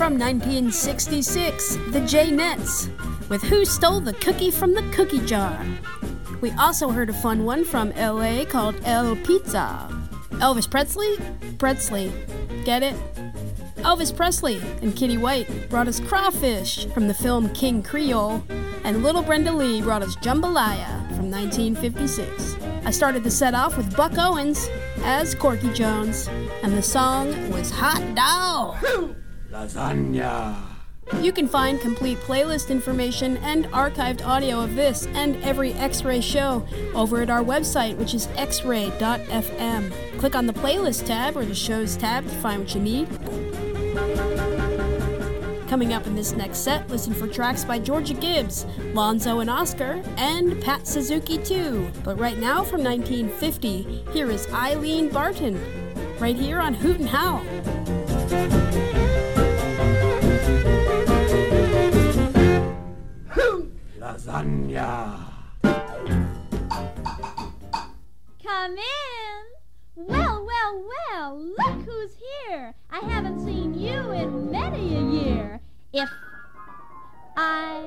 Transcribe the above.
from 1966, the Jaynettes, with Who Stole the Cookie from the Cookie Jar. We also heard a fun one from LA called El Pizza. Elvis Presley, get it? Elvis Presley and Kitty White brought us Crawfish from the film King Creole, and Little Brenda Lee brought us Jambalaya from 1956. I started the set off with Buck Owens as Corky Jones, and the song was Hot Dog! Lasagna! You can find complete playlist information and archived audio of this and every X-Ray show over at our website, which is xray.fm. Click on the playlist tab or the shows tab to find what you need. Coming up in this next set, listen for tracks by Georgia Gibbs, Lonzo and Oscar, and Pat Suzuki too. But right now, from 1950, here is Eileen Barton, right here on Hoot and Howl. Lasagna! Come in! Well, well, well!